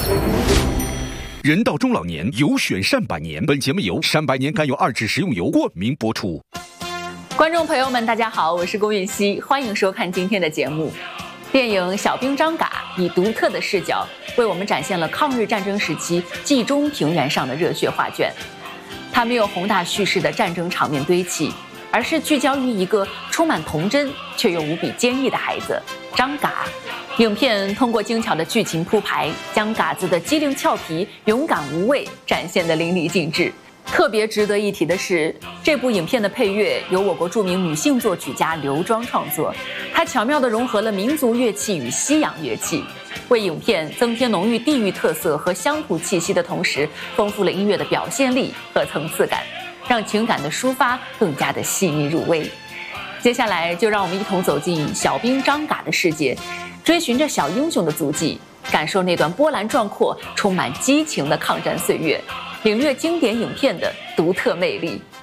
人到中老年，有选善百年。本节目由善百年甘油2酯食用油冠名播出。 观众朋友们，大家好，我是龚允熙，欢迎收看今天的节目。电影《小兵张嘎》以独特的视角，为我们展现了抗日战争时期冀中平原上的热血画卷。它没有宏大叙事的战争场面堆砌，而是聚焦于一个充满童真却又无比坚毅的孩子张嘎。影片通过精巧的剧情铺排，将嘎子的机灵俏皮、勇敢无畏展现得淋漓尽致。特别值得一提的是，这部影片的配乐由我国著名女性作曲家刘庄创作，她巧妙地融合了民族乐器与西洋乐器，为影片增添浓郁地域特色和乡土气息的同时，丰富了音乐的表现力和层次感，让情感的抒发更加的细腻入微。接下来就让我们一同走进小兵张嘎的世界，追寻着小英雄的足迹，感受那段波澜壮阔、充满激情的抗战岁月，领略经典影片的独特魅力。